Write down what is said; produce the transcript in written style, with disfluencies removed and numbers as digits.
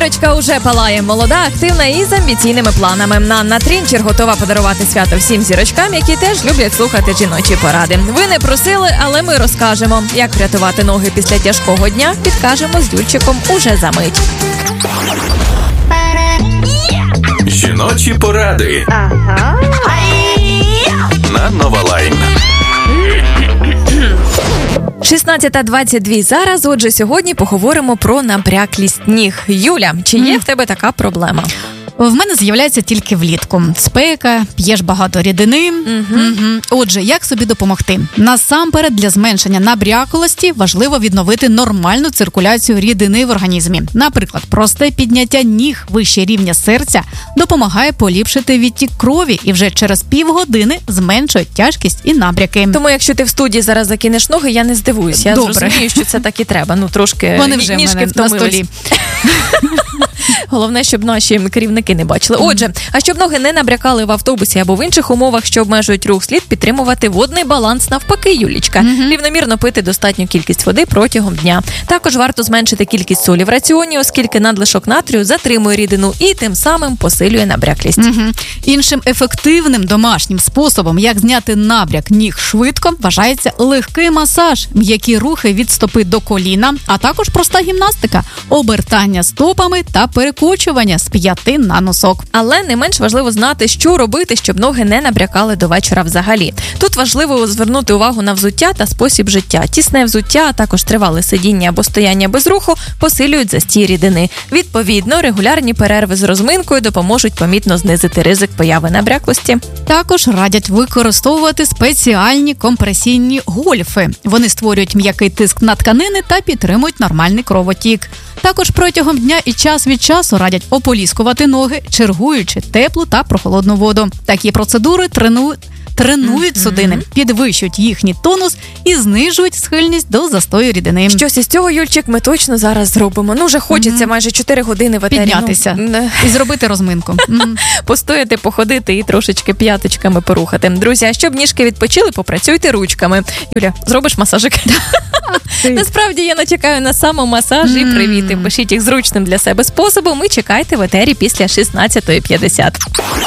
Зірочка уже палає, молода, активна і з амбіційними планами. Анна Трінчер готова подарувати свято всім зірочкам, які теж люблять слухати жіночі поради. Ви не просили, але ми розкажемо. Як врятувати ноги після тяжкого дня, підкажемо з Юльчиком уже за мить. Жіночі поради. На Нова Лайн. 16:22 зараз, отже, сьогодні поговоримо про набряклість ніг. Юля, чи є в тебе така проблема? В мене з'являється тільки влітку. Спека, п'єш багато рідини. Отже, як собі допомогти? Насамперед, для зменшення набряклості важливо відновити нормальну циркуляцію рідини в організмі. Наприклад, просте підняття ніг вище рівня серця допомагає поліпшити відтік крові і вже через півгодини зменшує тяжкість і набряки. Тому якщо ти в студії зараз закинеш ноги, я не здивуюсь. Я зрозумію, що це так і треба. Ну, трошки вони вже ніжки на столі. Головне, щоб наші керівники не бачили. Отже, а щоб ноги не набрякали в автобусі або в інших умовах, що обмежують рух, слід підтримувати водний баланс навпаки, Юлічка. Рівномірно пити достатню кількість води протягом дня. Також варто зменшити кількість солі в раціоні, оскільки надлишок натрію затримує рідину і тим самим посилює набряклість. Іншим ефективним домашнім способом, як зняти набряк ніг швидко, вважається легкий масаж, м'які рухи від стопи до коліна, а також проста гімнастика, обертання стопами та перекочування з п'яти на носок. Але не менш важливо знати, що робити, щоб ноги не набрякали до вечора взагалі. Тут важливо звернути увагу на взуття та спосіб життя. Тісне взуття, а також тривале сидіння або стояння без руху посилюють застій рідини. Відповідно, регулярні перерви з розминкою допоможуть помітно знизити ризик появи набряклості. Також радять використовувати спеціальні компресійні гольфи. Вони створюють м'який тиск на тканини та підтримують нормальний кровотік. Також протягом дня і час від часу радять ополіскувати ноги, чергуючи теплу та прохолодну воду. Такі процедури тренують судини, підвищують їхній тонус і знижують схильність до застою рідини. Щось із цього, Юльчик, ми точно зараз зробимо. Ну, вже хочеться майже 4 години в етері. Піднятися і зробити розминку. Постояти, походити і трошечки п'яточками порухати. Друзі, а щоб ніжки відпочили, попрацюйте ручками. Юля, зробиш масажик? Насправді, я начекаю на самомасаж і привіти. Пишіть їх зручним для себе способом і чекайте в етері після 16:50.